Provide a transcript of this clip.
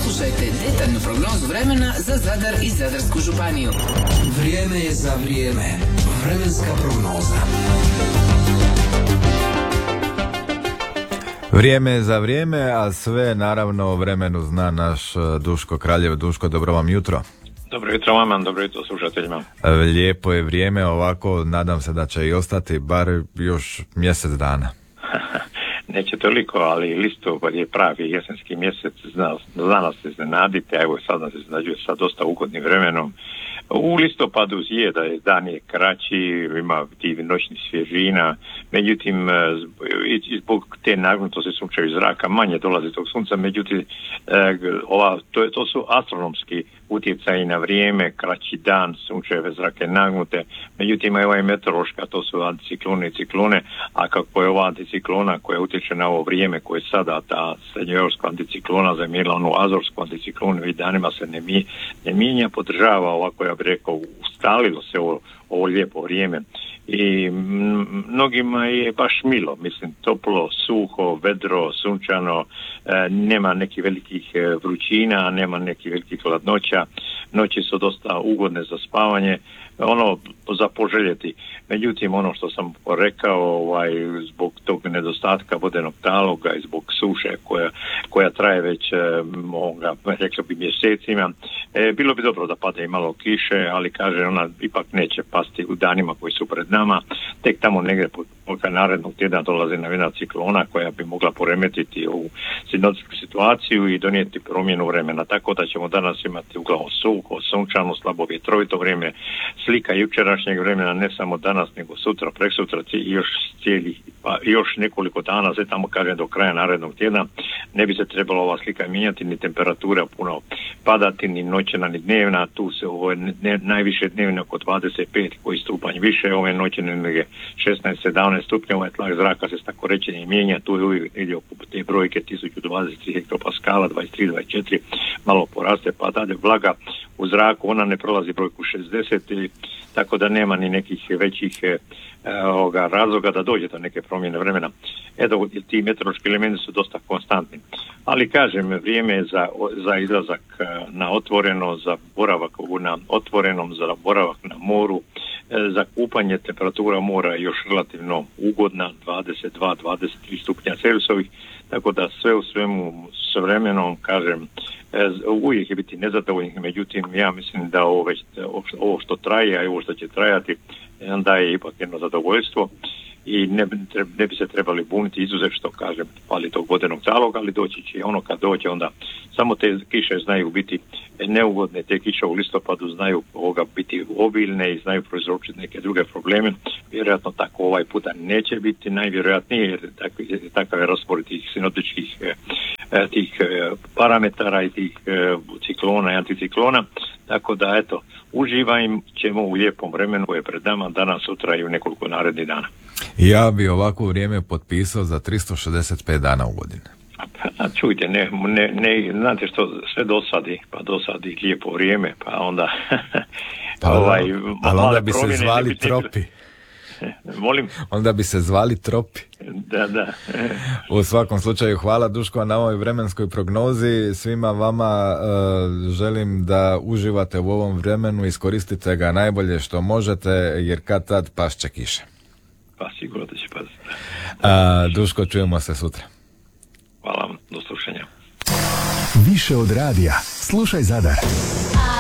Poslušajte detaljnu prognozu vremena za Zadar i Zadarsku županiju. Vrijeme je za vrijeme. Vremenska prognoza. Vrijeme je za vrijeme, a sve naravno o vremenu zna naš Duško Kraljev. Duško, dobro vam jutro. Dobro jutro vama, dobro jutro slušateljima. Lijepo je vrijeme, ovako nadam se da će i ostati bar još mjesec dana. Neće toliko, ali listopad je pravi jesenski mjesec, zna nas se iznenaditi, a evo sad nas iznenađuje sa dosta ugodnim vremenom. U listopadu je da je dan je kraći, ima tih noćnih svježina, međutim zbog te nagnutosti sunčeva iz zraka manje dolazi tog sunca, međutim to su astronomski utjecaji na vrijeme, kraći dan, sunčeve zrake nagnute, međutim ova je meteorološka, to su anticiklone i ciklone, a kako je ova anticiklona koja utječe na ovo vrijeme koje sada ta srednjoevropska anticiklona zamijenila onu azorsku anticiklonu i danima se ne mijenja, podržava ovako, ja bih rekao, ustalilo se ovo lijepo vrijeme i mnogima je baš milo, mislim, toplo, suho, vedro, sunčano, nema nekih velikih vrućina, nema nekih velikih hladnoća, noći su dosta ugodne za spavanje, za poželjeti. Međutim, ono što sam rekao, zbog tog nedostatka vodenog taloga i zbog suše koja traje već, rekao bi, mjesecima, bilo bi dobro da pada i malo kiše, ali kaže, ona ipak neće pasti u danima koji su pred nama. Tek tamo negdje pod narednog tjedna dolazi novina ciklona koja bi mogla poremetiti ovu sinodičku situaciju i donijeti promjenu vremena. Tako da ćemo danas imati uglavnom suho, sunčano, slabo vjetrovito vrijeme. Slika jučerašnjeg vremena, ne samo danas, nego sutra, preksutra i još nekoliko dana, sve tamo kažem do kraja narednog tjedna, ne bi se trebalo ova slika mijenjati, ni temperatura puno padati, ni noćna, ni dnevna. Tu se ovo najviše dnevno oko 25 koji stupanj više, ove noćne 16-17 stupnjeva, ovaj tlak zraka se tako reći ne mijenja, tu je uvijek negdje oko te brojke 1023 hektopaskala, 23-24, malo poraste, pa dalje vlaga u zraku, ona ne prolazi brojku 60, tako da nema ni nekih većih razloga da dođe do neke promjene vremena. Eto, ti meteorološki elementi su dosta konstantni. Ali kažem, vrijeme je za izlazak na otvoreno, za boravak na otvorenom, za boravak na moru, za kupanje. Temperatura mora je još relativno ugodna, 22-23 stupnja Celzijusovih, tako da sve u svemu s vremenom, kažem, uvijek je biti nezadovoljnih, međutim ja mislim da ovo što traje, a ovo što će trajati, daje ipak jedno zadovoljstvo i ne bi se trebali buniti, izuzet što, kažem, fali tog vodenog zaloga, ali doći će ono kad dođe, onda samo te kiše znaju biti neugodne, te kiše u listopadu znaju biti obilne i znaju prouzročiti neke druge probleme. Vjerojatno tako ovaj puta neće biti, najvjerojatnije, jer takav je raspored tih sinodičkih tih parametara i tih ciklona i anticiklona, tako da eto, uživaj ćemo u lijepom vremenu koje je pred nama danas, sutra i u nekoliko narednih dana. Ja bi ovako vrijeme potpisao za 365 dana u godini. A čujte, ne, znate što sve dosadi lijepo vrijeme, pa onda ali onda bi se zvali tropi. Molim? Onda bi se zvali tropi. Da. U svakom slučaju, hvala Duško na ovoj vremenskoj prognozi. Svima vama želim da uživate u ovom vremenu, iskoristite ga najbolje što možete, jer kad tad pašće kiše. Pa sigurno da će paziti. Duško, čujemo se sutra. Hvala vam, do slušanja. Više od radija, slušaj Zadar.